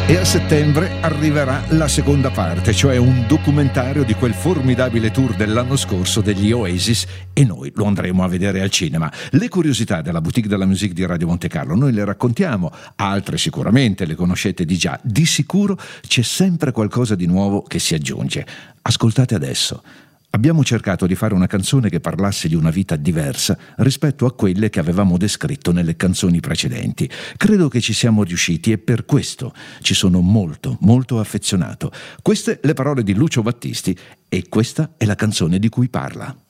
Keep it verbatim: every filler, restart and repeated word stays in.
E a settembre arriverà la seconda parte, cioè un documentario di quel formidabile tour dell'anno scorso degli Oasis, e noi lo andremo a vedere al cinema. Le curiosità della Boutique de la Musique di Radio Monte Carlo noi le raccontiamo, altre sicuramente le conoscete di già. Di sicuro c'è sempre qualcosa di nuovo che si aggiunge. Ascoltate adesso. Abbiamo cercato di fare una canzone che parlasse di una vita diversa rispetto a quelle che avevamo descritto nelle canzoni precedenti. Credo che ci siamo riusciti e per questo ci sono molto, molto affezionato. Queste le parole di Lucio Battisti e questa è la canzone di cui parla.